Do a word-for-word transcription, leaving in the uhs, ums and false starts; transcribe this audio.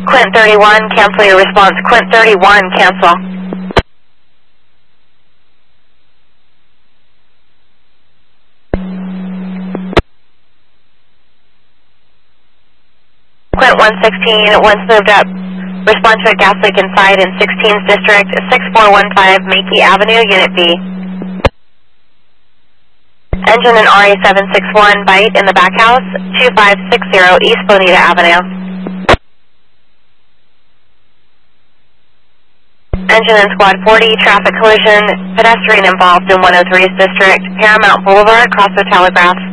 Quint thirty-one, cancel your response. Quint thirty-one, cancel. Quint one sixteen, once moved up. Respond to a gas leak inside in sixteenth District, six four one five Makey Avenue, Unit B. Engine in R A seven six one, bite in the back house, two five six zero East Bonita Avenue. Engine in Squad forty, traffic collision, pedestrian involved in one oh three's District, Paramount Boulevard, Crossroad Telegraph.